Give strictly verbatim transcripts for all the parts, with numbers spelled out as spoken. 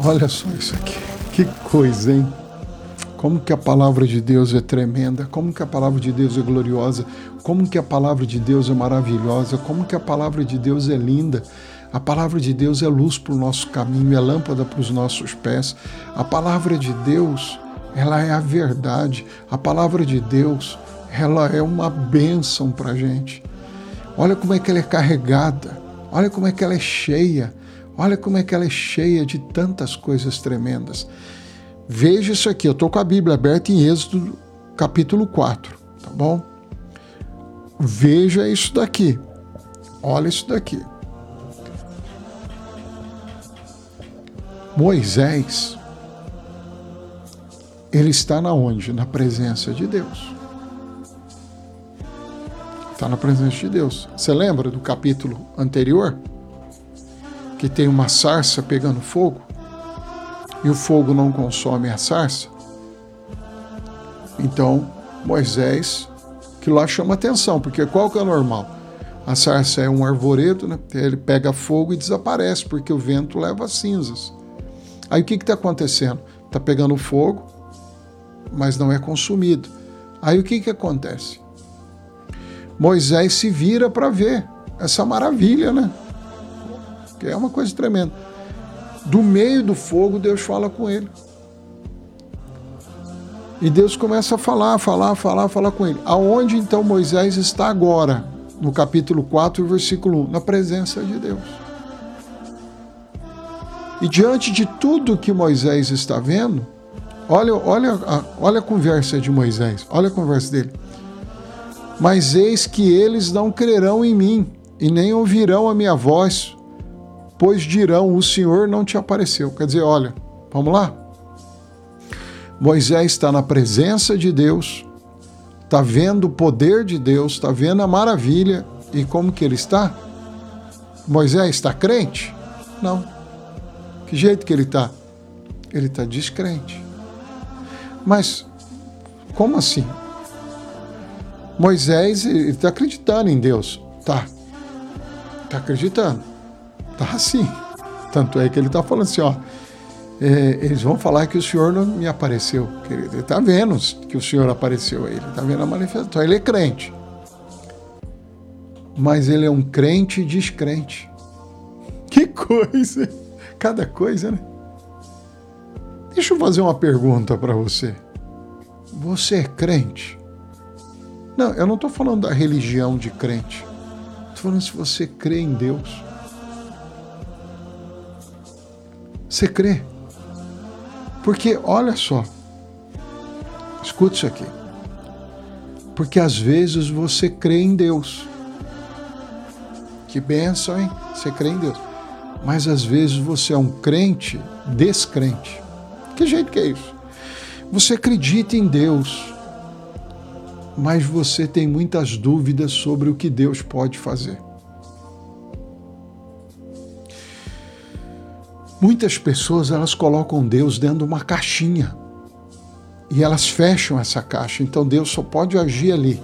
Olha só isso aqui. Que coisa, hein? Como que a palavra de Deus é tremenda, como que a palavra de Deus é gloriosa, como que a palavra de Deus é maravilhosa, como que a palavra de Deus é linda. A palavra de Deus é luz para o nosso caminho, é lâmpada para os nossos pés. A palavra de Deus, ela é a verdade. A palavra de Deus, ela é uma bênção para a gente. Olha como é que ela é carregada, olha como é que ela é cheia, olha como é que ela é cheia de tantas coisas tremendas. Veja isso aqui, eu estou com a Bíblia aberta em Êxodo capítulo quatro, tá bom? Veja isso daqui, olha isso daqui. Moisés, ele está na onde? Na presença de Deus. Está na presença de Deus. Você lembra do capítulo anterior? Que tem uma sarça pegando fogo? E o fogo não consome a sarça? Então, Moisés, que lá chama atenção, porque qual que é o normal? A sarça é um arvoredo, né? Ele pega fogo e desaparece, porque o vento leva cinzas. Aí o que está acontecendo? Está pegando fogo, mas não é consumido. Aí o que, que acontece? Moisés se vira para ver essa maravilha, né? Que é uma coisa tremenda. Do meio do fogo, Deus fala com ele. E Deus começa a falar, falar, falar, falar com ele. Aonde então Moisés está agora? No capítulo quatro, versículo um, na presença de Deus. E diante de tudo que Moisés está vendo, olha, olha, olha a conversa de Moisés, olha a conversa dele. Mas eis que eles não crerão em mim, e nem ouvirão a minha voz, pois dirão, o Senhor não te apareceu. Quer dizer, olha, vamos lá? Moisés está na presença de Deus, está vendo o poder de Deus, está vendo a maravilha, e como que ele está? Moisés está crente? Não. Que jeito que ele está? Ele está descrente. Mas, como assim? Moisés está acreditando em Deus. Tá. Está acreditando. Tá assim. Tanto é que ele está falando assim, ó. É, eles vão falar que o Senhor não me apareceu. Ele está vendo que o Senhor apareceu a ele. Está vendo a manifestação. Ele é crente. Mas ele é um crente descrente. Que coisa! Cada coisa, né? Deixa eu fazer uma pergunta para você. Você é crente? Não, eu não estou falando da religião de crente. Estou falando se você crê em Deus. Você crê? Porque, olha só, escuta isso aqui. Porque às vezes você crê em Deus. Que bênção, hein? Você crê em Deus. Mas às vezes você é um crente descrente. Que jeito que é isso? Você acredita em Deus, mas você tem muitas dúvidas sobre o que Deus pode fazer. Muitas pessoas, elas colocam Deus dentro de uma caixinha e elas fecham essa caixa, então Deus só pode agir ali.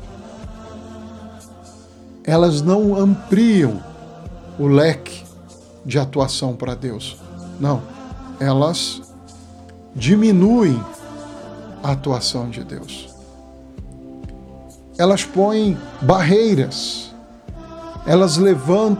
Elas não ampliam o leque de atuação para Deus. Não, elas diminuem a atuação de Deus. Elas põem barreiras, elas levantam